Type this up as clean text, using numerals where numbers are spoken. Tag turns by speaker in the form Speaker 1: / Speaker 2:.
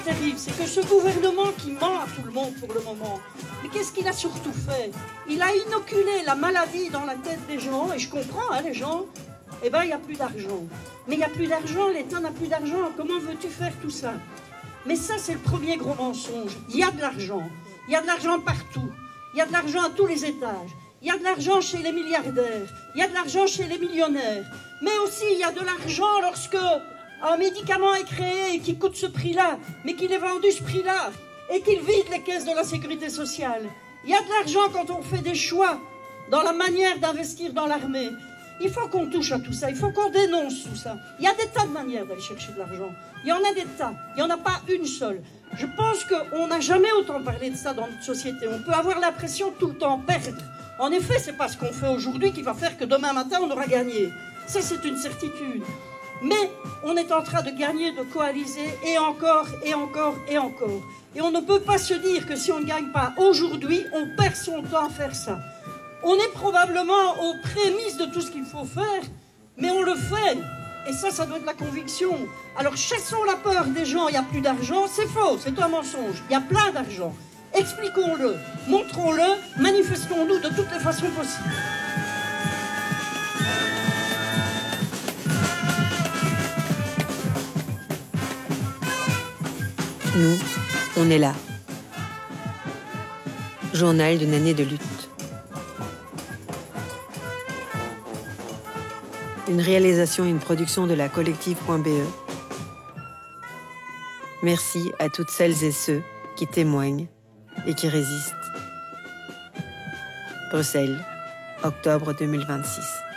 Speaker 1: Terrible, c'est que ce gouvernement qui ment à tout le monde pour le moment, mais qu'est-ce qu'il a surtout fait? Il a inoculé la maladie dans la tête des gens, et je comprends, hein, les gens, eh ben il n'y a plus d'argent. Mais il n'y a plus d'argent, l'État n'a plus d'argent, comment veux-tu faire tout ça? Mais ça, c'est le premier gros mensonge. Il y a de l'argent. Il y a de l'argent partout. Il y a de l'argent à tous les étages. Il y a de l'argent chez les milliardaires. Il y a de l'argent chez les millionnaires. Mais aussi, il y a de l'argent lorsque un médicament est créé et qui coûte ce prix-là, mais qu'il est vendu ce prix-là, et qu'il vide les caisses de la sécurité sociale. Il y a de l'argent quand on fait des choix dans la manière d'investir dans l'armée. Il faut qu'on touche à tout ça, il faut qu'on dénonce tout ça. Il y a des tas de manières d'aller chercher de l'argent. Il y en a des tas, il n'y en a pas une seule. Je pense qu'on n'a jamais autant parlé de ça dans notre société. On peut avoir l'impression de tout le temps perdre. En effet, c'est pas ce qu'on fait aujourd'hui qui va faire que demain matin, on aura gagné. Ça, c'est une certitude. Mais on est en train de gagner, de coaliser, et encore, et encore, et encore. Et on ne peut pas se dire que si on ne gagne pas aujourd'hui, on perd son temps à faire ça. On est probablement aux prémices de tout ce qu'il faut faire, mais on le fait. Et ça doit être la conviction. Alors chassons la peur des gens, il n'y a plus d'argent, c'est faux, c'est un mensonge. Il y a plein d'argent. Expliquons-le, montrons-le, manifestons-nous de toutes les façons possibles.
Speaker 2: Nous, on est là. Journal d'une année de lutte. Une réalisation et une production de la collective.be. Merci à toutes celles et ceux qui témoignent et qui résistent. Bruxelles, octobre 2026.